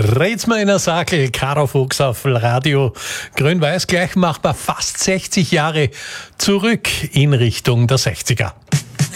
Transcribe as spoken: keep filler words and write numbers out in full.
Rät's mir in der Sakel, Karo Fuchs auf Radio Grün-Weiß, gleich machbar fast sechzig Jahre zurück in Richtung der sechziger.